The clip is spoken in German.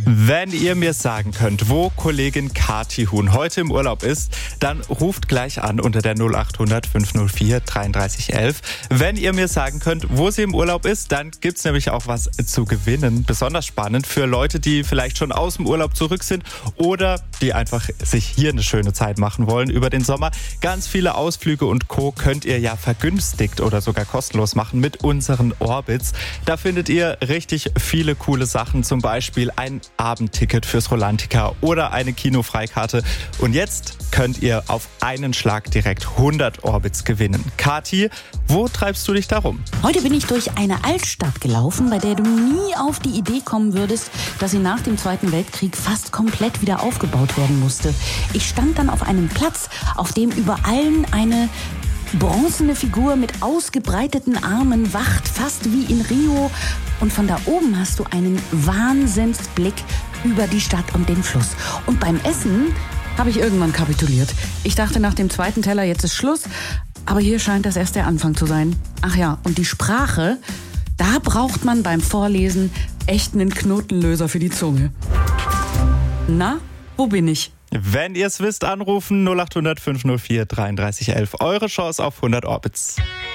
Wenn ihr mir sagen könnt, wo Kollegin Kathi Huhn heute im Urlaub ist, dann ruft gleich an unter der 0800 504 33 11. Wenn ihr mir sagen könnt, wo sie im Urlaub ist, dann gibt's nämlich auch was zu gewinnen. Besonders spannend für Leute, die vielleicht schon aus dem Urlaub zurück sind oder die einfach sich hier eine schöne Zeit machen wollen über den Sommer. Ganz viele Ausflüge und Co. könnt ihr ja vergünstigt oder sogar kostenlos machen mit unseren Orbits. Da findet ihr richtig viele coole Sachen, zum Beispiel ein Abendticket fürs Rolantica oder eine Kinofreikarte. Und jetzt könnt ihr auf einen Schlag direkt 100 Orbits gewinnen. Kathi, wo treibst du dich da rum? Heute bin ich durch eine Altstadt gelaufen, bei der du nie auf die Idee kommen würdest, dass sie nach dem Zweiten Weltkrieg fast komplett wieder aufgebaut werden musste. Ich stand dann auf einem Platz, auf dem über allen eine bronzene Figur mit ausgebreiteten Armen wacht, fast wie in Rio. Und von da oben hast du einen Wahnsinnsblick über die Stadt und den Fluss. Und beim Essen habe ich irgendwann kapituliert. Ich dachte nach dem zweiten Teller, jetzt ist Schluss. Aber hier scheint das erst der Anfang zu sein. Ach ja, und die Sprache, da braucht man beim Vorlesen echt einen Knotenlöser für die Zunge. Na, wo bin ich? Wenn ihr es wisst, anrufen 0800 504 33 11. Eure Chance auf 100 Orbits.